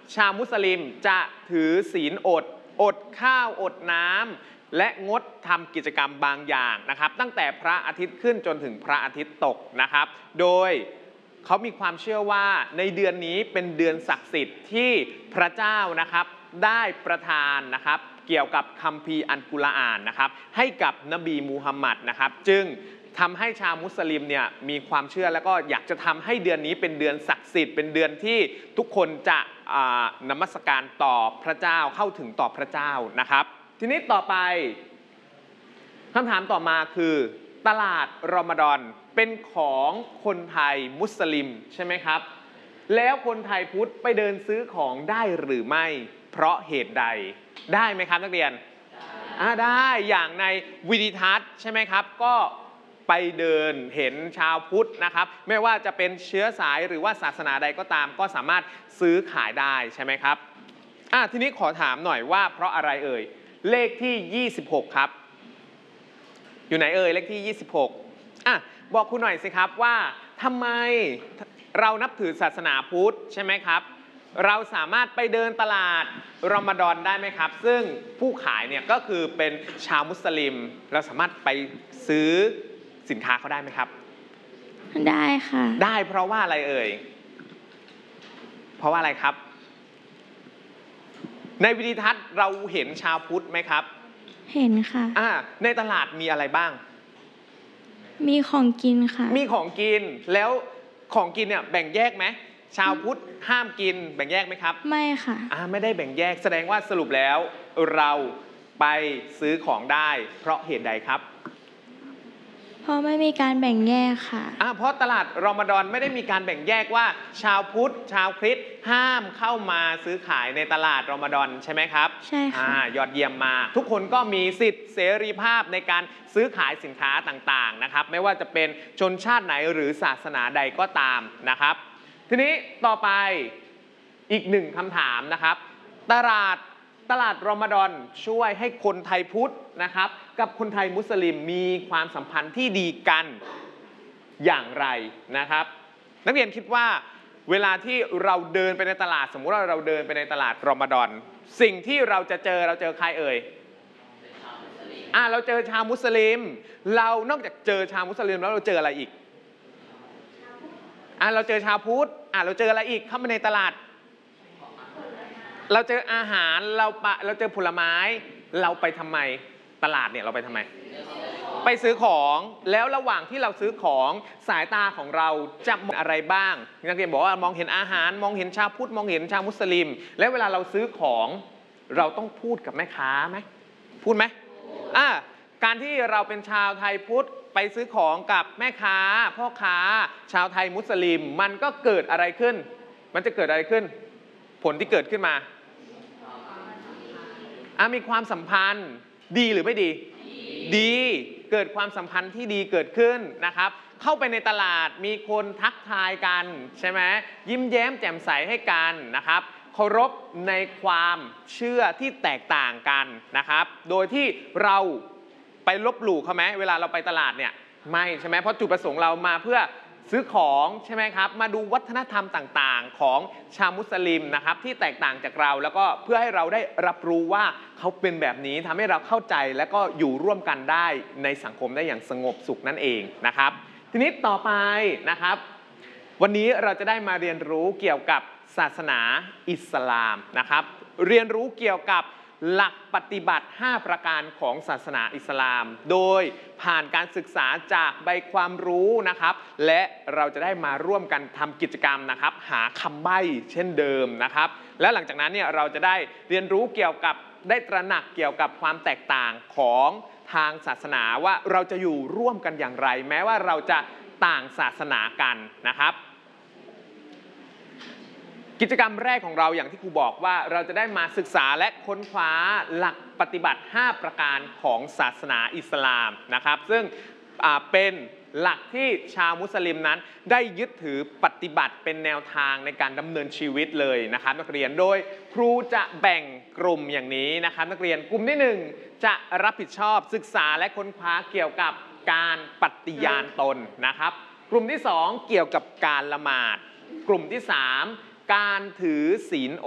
ชาวมุสลิมจะถือศีลอดข้าวอดน้ำและงดทำกิจกรรมบางอย่างนะครับตั้งแต่พระอาทิตย์ขึ้นจนถึงพระอาทิตย์ตกนะครับโดยเขามีความเชื่อว่าในเดือนนี้เป็นเดือนศักดิ์สิทธิ์ที่พระเจ้านะครับได้ประทานนะครับเกี่ยวกับคัมภีร์อัลกุรอานนะครับให้กับนบีมูฮัมหมัดนะครับจึงทำให้ชาวมุสลิมเนี่ยมีความเชื่อแล้วก็อยากจะทำให้เดือนนี้เป็นเดือนศักดิ์สิทธิ์เป็นเดือนที่ทุกคนจะนมัสการต่อพระเจ้าเข้าถึงต่อพระเจ้านะครับทีนี้ต่อไปคำถามต่อมาคือตลาดรอมฎอนเป็นของคนไทยมุสลิมใช่ไหมครับแล้วคนไทยพุทธไปเดินซื้อของได้หรือไม่เพราะเหตุใดได้ไหมครับนักเรียนได้อย่างในวิดิทัศน์ใช่ไหมครับก็ไปเดินเห็นชาวพุทธนะครับไม่ว่าจะเป็นเชื้อสายหรือว่าศาสนาใดก็ตามก็สามารถซื้อขายได้ใช่ไหมครับทีนี้ขอถามหน่อยว่าเพราะอะไรเอ่ยเลขที่26ครับอยู่ไหนเอ่ยเลขที่26บอกคุณหน่อยสิครับว่าทำไมเรานับถือศาสนาพุทธใช่ไหมครับเราสามารถไปเดินตลาดรอมฎอนได้ไหมครับซึ่งผู้ขายเนี่ยก็คือเป็นชาวมุสลิมเราสามารถไปซื้อสินค้าเขาได้ไหมครับได้ค่ะได้เพราะว่าอะไรเอ่ยเพราะว่าอะไรครับในวิดีทัศน์เราเห็นชาวพุทธไหมครับเห็นค่ะในตลาดมีอะไรบ้างมีของกินค่ะมีของกินแล้วของกินเนี่ยแบ่งแยกไหมชาวพุทธห้ามกินแบ่งแยกไหมครับไม่ค่ะไม่ได้แบ่งแยกแสดงว่าสรุปแล้วเราไปซื้อของได้เพราะเหตุใดครับเพราะไม่มีการแบ่งแยกค่ะเพราะตลาดรอมฎอนไม่ได้มีการแบ่งแยกว่าชาวพุทธชาวคริสต์ห้ามเข้ามาซื้อขายในตลาดรอมฎอนใช่ไหมครับใช่ค่ะยอดเยี่ยมมากทุกคนก็มีสิทธิเสรีภาพในการซื้อขายสินค้าต่างๆนะครับไม่ว่าจะเป็นชนชาติไหนหรือศาสนาใดก็ตามนะครับทีนี้ต่อไปอีกหนึ่งคำถามนะครับตลาดรอมฎอนช่วยให้คนไทยพุทธนะครับกับคนไทยมุสลิมมีความสัมพันธ์ที่ดีกันอย่างไรนะครับนักเรียนคิดว่าเวลาที่เราเดินไปในตลาดสมมุติว่าเราเดินไปในตลาดรอมฎอนสิ่งที่เราจะเจอใครเอ่ยเราเจอชาวมุสลิมเรานอกจากเจอชาวมุสลิมแล้วเราเจออะไรอีกเราเจอชาวพุทธเราเจออะไรอีกเข้ามาในตลาดเราเจออาหารเราเจอผลไม้เราไปทำไมตลาดเนี่ยเราไปทำไมไปซื้อของแล้วระหว่างที่เราซื้อของสายตาของเราจะมองอะไรบ้างนักเรียนบอกว่ามองเห็นอาหารมองเห็นชาวพุทธมองเห็นชาวมุสลิมแล้วเวลาเราซื้อของเราต้องพูดกับแม่ค้าไหมพูดไหมการที่เราเป็นชาวไทยพุทธไปซื้อของกับแม่ค้าพ่อค้าชาวไทยมุสลิมมันก็เกิดอะไรขึ้นมันจะเกิดอะไรขึ้นผลที่เกิดขึ้นมามีความสัมพันธ์ดีหรือไม่ดีดีเกิดความสัมพันธ์ที่ดีเกิดขึ้นนะครับเข้าไปในตลาดมีคนทักทายกันใช่ไหมยิ้มแย้มแจ่มใสให้กันนะครับเคารพในความเชื่อที่แตกต่างกันนะครับโดยที่เราไปลบหลู่เขาไหมเวลาเราไปตลาดเนี่ยไม่ใช่ไหมเพราะจุดประสงค์เรามาเพื่อซื้อของใช่ไหมครับมาดูวัฒนธรรมต่างๆของชาวมุสลิมนะครับที่แตกต่างจากเราแล้วก็เพื่อให้เราได้รับรู้ว่าเขาเป็นแบบนี้ทำให้เราเข้าใจและก็อยู่ร่วมกันได้ในสังคมได้อย่างสงบสุขนั่นเองนะครับทีนี้ต่อไปนะครับวันนี้เราจะได้มาเรียนรู้เกี่ยวกับศาสนาอิสลามนะครับเรียนรู้เกี่ยวกับหลักปฏิบัติ5ประการของศาสนาอิสลามโดยผ่านการศึกษาจากใบความรู้นะครับและเราจะได้มาร่วมกันทำกิจกรรมนะครับหาคำใบ้เช่นเดิมนะครับและหลังจากนั้นเนี่ยเราจะได้เรียนรู้เกี่ยวกับได้ตระหนักเกี่ยวกับความแตกต่างของทางศาสนาว่าเราจะอยู่ร่วมกันอย่างไรแม้ว่าเราจะต่างศาสนากันนะครับกิจกรรมแรกของเราอย่างที่ครูบอกว่าเราจะได้มาศึกษาและค้นคว้าหลักปฏิบัติ5ประการของศาสนาอิสลามนะครับซึ่งเป็นหลักที่ชาวมุสลิมนั้นได้ยึดถือปฏิบัติเป็นแนวทางในการดำเนินชีวิตเลยนะครับนักเรียนโดยครูจะแบ่งกลุ่มอย่างนี้นะครับนักเรียนกลุ่มที่1จะรับผิดชอบศึกษาและค้นคว้าเกี่ยวกับการปฏิญาณตนนะครับกลุ่มที่2เกี่ยวกับการละหมาดกลุ่มที่3การถือศีล